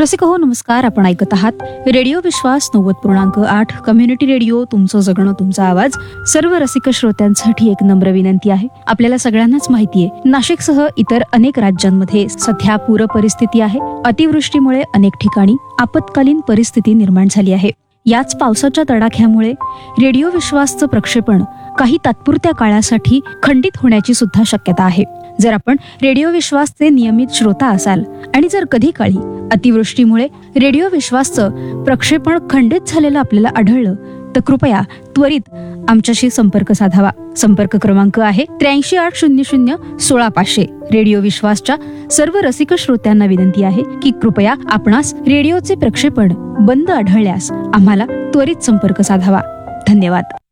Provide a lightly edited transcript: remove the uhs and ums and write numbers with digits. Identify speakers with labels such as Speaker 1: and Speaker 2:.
Speaker 1: रसिक हो नमस्कार. आपण ऐकत आहात रेडिओ विश्वास 90.8 कम्युनिटी रेडिओ. तुमचं जगणं तुमचा आवाज. सर्व रसिक श्रोत्यांसाठी एक नम्र विनंती आहे. आपल्याला सगळ्यांनाच माहितीये, नाशिकसह इतर अनेक राज्यांमध्ये सध्या पूर परिस्थिती आहे. अतिवृष्टीमुळे अनेक ठिकाणी आपत्कालीन परिस्थिती निर्माण झाली आहे. याच पावसाच्या तडाख्यामुळे रेडिओ विश्वासचं प्रक्षेपण काही तात्पुरत्या काळासाठी खंडित होण्याची सुद्धा शक्यता आहे. जर आपण रेडिओ विश्वासचे नियमित श्रोता असाल आणि जर कधी काळी अतिवृष्टीमुळे रेडिओ विश्वासचं प्रक्षेपण खंडित झालेलं आपल्याला आढळलं तर कृपया त्वरित आमच्याशी संपर्क साधावा. संपर्क क्रमांक आहे 8380016500. रेडिओ विश्वासच्या सर्व रसिक श्रोत्यांना विनंती आहे की कृपया आपणास रेडिओचे प्रक्षेपण बंद आढळल्यास आम्हाला त्वरित संपर्क साधावा. धन्यवाद.